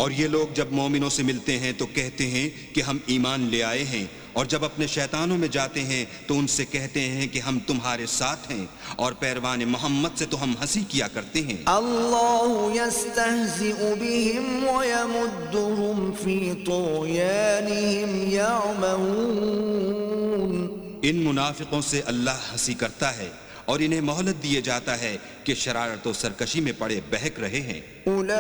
और ये लोग जब मोमिनों से मिलते हैं तो कहते हैं कि हम ईमान ले आए हैं, और जब अपने शैतानों में जाते हैं तो उनसे कहते हैं कि हम तुम्हारे साथ हैं, और पैरवान मोहम्मद से तो हम हंसी किया करते हैं। अल्लाहु यस्तहज़िउ बिहिम व यमुद्दुहुम फी तुग़यानिहिम यअमहून। इन मुनाफिकों से अल्लाह हंसी करता है और इन्हें मोहलत दिए जाता है कि शरारत और सरकशी में पड़े बहक रहे हैं।